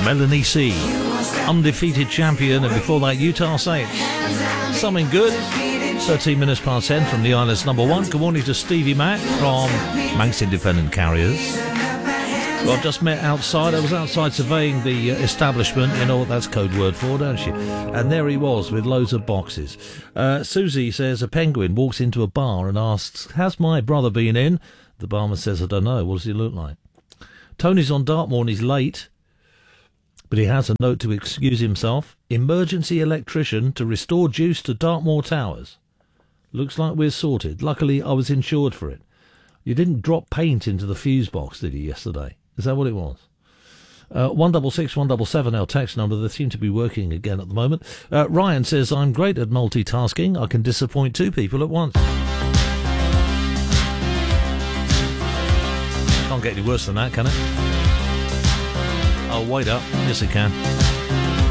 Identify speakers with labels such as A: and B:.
A: Melanie C, undefeated champion, and before that Utah Saints. Something good. 13 minutes past 10 from the Islands number 1. Good morning to Stevie Mac from Manx Independent Carriers. Well, I've just met outside. I was outside surveying the establishment. You know what that's code word for, don't you? And there he was with loads of boxes. Susie says a penguin walks into a bar and asks, has my brother been in? The barman says, I don't know. What does he look like? Tony's on Dartmoor and he's late, but he has a note to excuse himself. Emergency electrician to restore juice to Dartmoor Towers. Looks like we're sorted. Luckily, I was insured for it. You didn't drop paint into the fuse box, did you, yesterday? Is that what it was? 166 177, our text number. They seem to be working again at the moment. Ryan says, I'm great at multitasking. I can disappoint 2 people at once. Can't get any worse than that, can it? Oh, wait up. Yes, it can.